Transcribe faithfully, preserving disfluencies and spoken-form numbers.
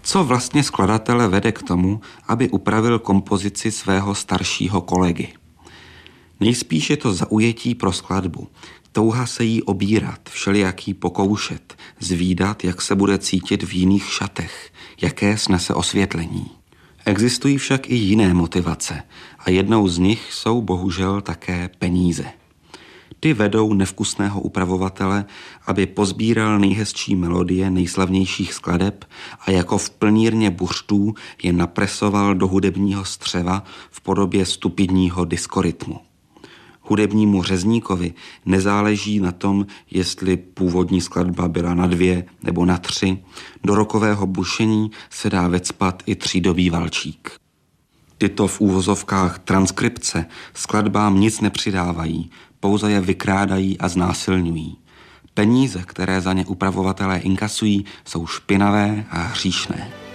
Co vlastně skladatele vede k tomu, aby upravil kompozici svého staršího kolegy? Nejspíš je to zaujetí pro skladbu, touha se jí obírat, všelijaký pokoušet, zvídat, jak se bude cítit v jiných šatech, jaké snese osvětlení. Existují však i jiné motivace a jednou z nich jsou bohužel také peníze. Ty vedou nevkusného upravovatele, aby pozbíral nejhezčí melodie nejslavnějších skladeb a jako v plnírně buřtů je napresoval do hudebního střeva v podobě stupidního diskorytmu. Hudebnímu řezníkovi nezáleží na tom, jestli původní skladba byla na dvě nebo na tři. Do rokového bušení se dá vecpat i třídobý valčík. Tyto v úvozovkách transkripce skladbám nic nepřidávají, pouze je vykrádají a znásilňují. Peníze, které za ně upravovatelé inkasují, jsou špinavé a hříšné.